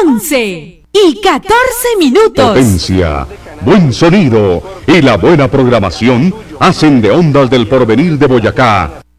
11:14. Potencia, buen sonido y la buena programación hacen de Ondas del Porvenir de Boyacá